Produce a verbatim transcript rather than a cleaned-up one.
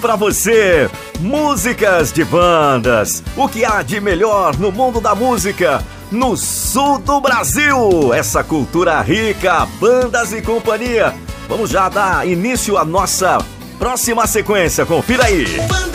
pra você músicas de bandas. O que há de melhor no mundo da música no sul do Brasil? Essa cultura rica, bandas e companhia. Vamos já dar início à nossa próxima sequência. Confira aí.